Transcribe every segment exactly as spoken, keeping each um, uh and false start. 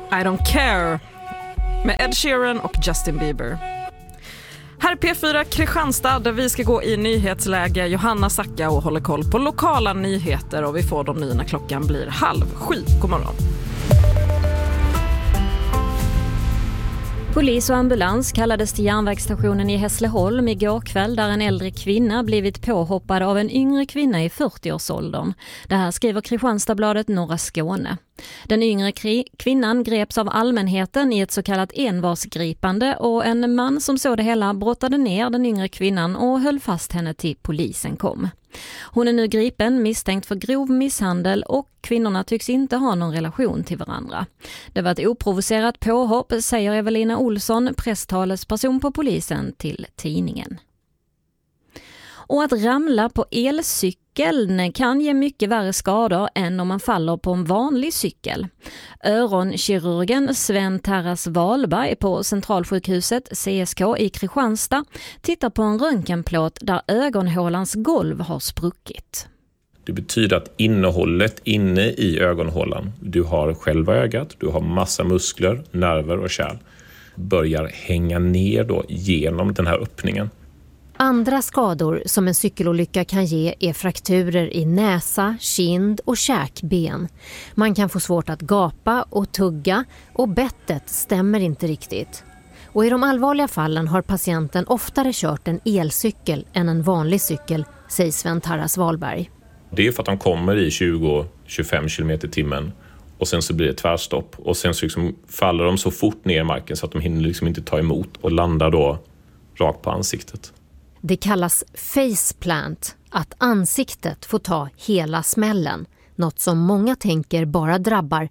I don't care med Ed Sheeran och Justin Bieber. Här är P fyra Kristianstad där vi ska gå i nyhetsläge. Johanna Sacka och håller koll på lokala nyheter och vi får dem nu när klockan blir halv sju. God morgon. Polis och ambulans kallades till järnvägsstationen i Hässleholm igår kväll där en äldre kvinna blivit påhoppad av en yngre kvinna i fyrtioårsåldern. Det här skriver Kristianstadsbladet Norra Skåne. Den yngre kri- kvinnan greps av allmänheten i ett så kallat envarsgripande och en man som såg det hela brottade ner den yngre kvinnan och höll fast henne till polisen kom. Hon är nu gripen misstänkt för grov misshandel och kvinnorna tycks inte ha någon relation till varandra. Det var ett oprovocerat påhopp, säger Evelina Olsson, presstalesperson på polisen till tidningen. Och att ramla på elcykeln kan ge mycket värre skador än om man faller på en vanlig cykel. Öronkirurgen Sven Tarras Wahlberg på Centralsjukhuset C S K i Kristianstad tittar på en röntgenplåt där ögonhålans golv har spruckit. Det betyder att innehållet inne i ögonhålan, du har själva ögat, du har massa muskler, nerver och kärl, börjar hänga ner då genom den här öppningen. Andra skador som en cykelolycka kan ge är frakturer i näsa, kind och käkben. Man kan få svårt att gapa och tugga och bettet stämmer inte riktigt. Och i de allvarliga fallen har patienten oftare kört en elcykel än en vanlig cykel, säger Sven Tarras Wahlberg. Det är för att de kommer i tjugo till tjugofem kilometer i timmen och sen så blir det tvärstopp. Och sen så liksom faller de så fort ner i marken så att de hinner liksom inte ta emot och landar då rakt på ansiktet. Det kallas faceplant, att ansiktet får ta hela smällen. Något som många tänker bara drabbar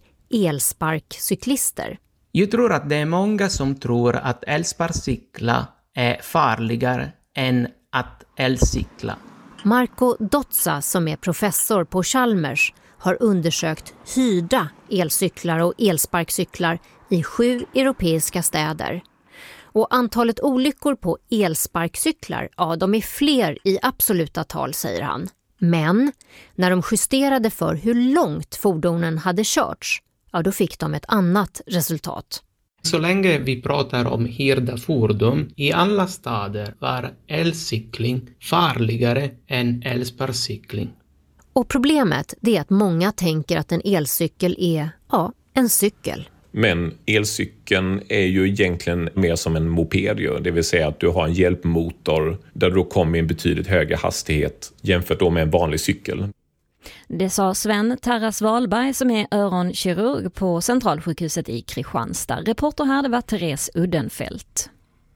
elsparkcyklister. Jag tror att det är många som tror att elsparkcykla är farligare än att elcykla. Marco Dotza, som är professor på Chalmers, har undersökt hyrda elcyklar och elsparkcyklar i sju europeiska städer. Och antalet olyckor på elsparkcyklar, ja, de är fler i absoluta tal, säger han. Men när de justerade för hur långt fordonen hade körts, ja, då fick de ett annat resultat. Så länge vi pratar om hyrda fordon, i alla städer var elcykling farligare än elsparkcykling. Och problemet är att många tänker att en elcykel är, ja, en cykel. Men elcykeln är ju egentligen mer som en moped, det vill säga att du har en hjälpmotor där du kommer i en betydligt högre hastighet jämfört då med en vanlig cykel. Det sa Sven Tarras Wahlberg som är öronkirurg på Centralsjukhuset i Kristianstad. Reporter här, det var Therese Uddenfelt.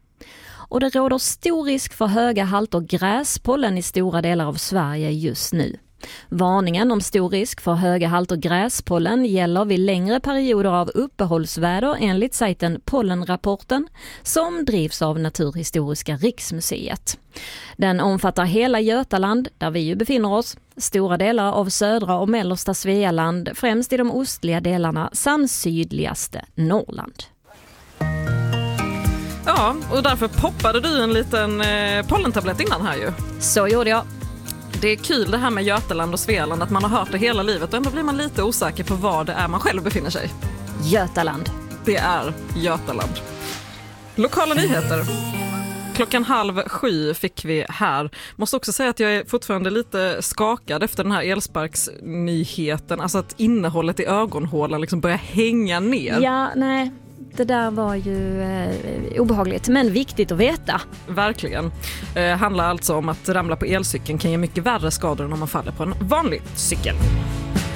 Och det råder stor risk för höga halter gräspollen i stora delar av Sverige just nu. Varningen om stor risk för höga halter gräspollen gäller vid längre perioder av uppehållsväder enligt sajten Pollenrapporten som drivs av Naturhistoriska riksmuseet. Den omfattar hela Götaland, där vi ju befinner oss, stora delar av södra och mellersta Svealand, främst i de ostliga delarna, samt sydligaste Norrland. Ja, och därför poppade du en liten eh, pollentablett innan här ju. Så gjorde jag. Det är kul det här med Götaland och Svealand, att man har hört det hela livet och ändå blir man lite osäker på var det är man själv befinner sig. Götaland. Det är Götaland. Lokala nyheter. Klockan halv sju fick vi här. Måste också säga att jag är fortfarande lite skakad efter den här elsparksnyheten. Alltså att innehållet i ögonhålan liksom börjar hänga ner. Ja, nej. Det där var ju eh, obehagligt, men viktigt att veta. Verkligen. Det eh, handlar alltså om att ramla på elcykeln kan ge mycket värre skador än om man faller på en vanlig cykel.